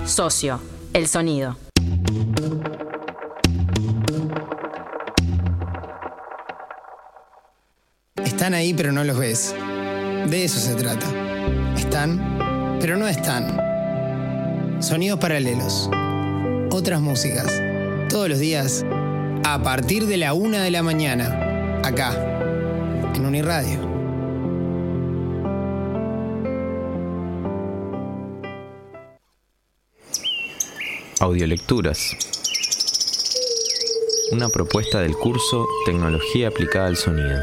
Socio, el sonido. Están ahí pero no los ves. De eso se trata. Están, pero no están. Sonidos paralelos. Otras músicas. Todos los días, a partir de la 1 de la mañana. Acá, en Uniradio. Audiolecturas. Una propuesta del curso Tecnología aplicada al sonido.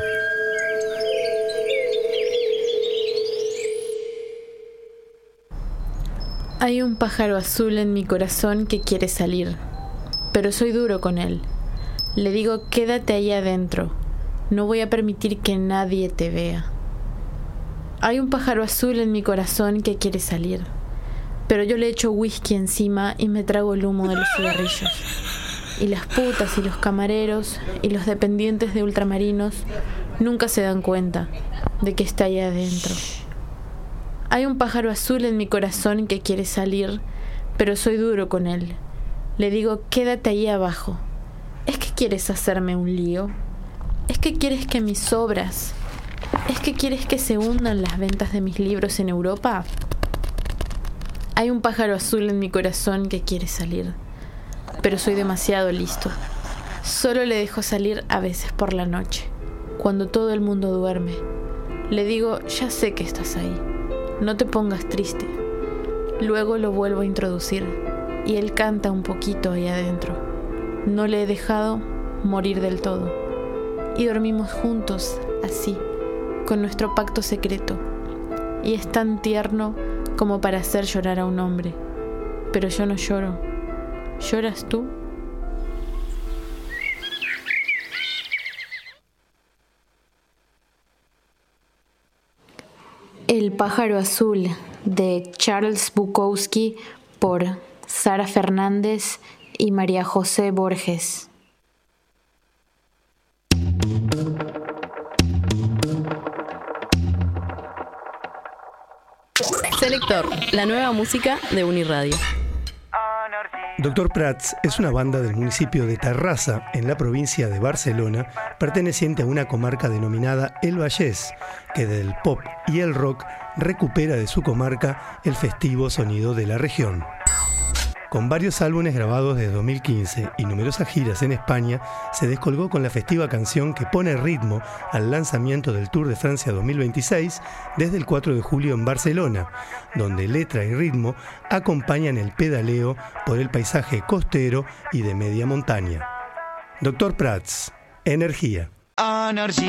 Hay un pájaro azul en mi corazón que quiere salir, pero soy duro con él. Le digo, quédate ahí adentro, no voy a permitir que nadie te vea. Hay un pájaro azul en mi corazón que quiere salir, pero yo le echo whisky encima y me trago el humo de los cigarrillos. Y las putas y los camareros y los dependientes de ultramarinos nunca se dan cuenta de que está ahí adentro. Hay un pájaro azul en mi corazón que quiere salir, pero soy duro con él. Le digo, quédate ahí abajo. ¿Es que quieres hacerme un lío? ¿Es que quieres que mis obras? ¿Es que quieres que se hundan las ventas de mis libros en Europa? Hay un pájaro azul en mi corazón que quiere salir, pero soy demasiado listo. Solo le dejo salir a veces por la noche, cuando todo el mundo duerme. Le digo, ya sé que estás ahí. No te pongas triste. Luego lo vuelvo a introducir y él canta un poquito ahí adentro. No le he dejado morir del todo. Y dormimos juntos, así, con nuestro pacto secreto. Y es tan tierno como para hacer llorar a un hombre. Pero yo no lloro. ¿Lloras tú? El pájaro azul, de Charles Bukowski, por Sara Fernández y María José Borges. Selector, la nueva música de Uniradio. Dr. Prats es una banda del municipio de Tarrasa, en la provincia de Barcelona, perteneciente a una comarca denominada El Vallès, que del pop y el rock recupera de su comarca el festivo sonido de la región. Con varios álbumes grabados desde 2015 y numerosas giras en España, se descolgó con la festiva canción que pone ritmo al lanzamiento del Tour de Francia 2026 desde el 4 de julio en Barcelona, donde letra y ritmo acompañan el pedaleo por el paisaje costero y de media montaña. Dr. Prats, Energía. Energia.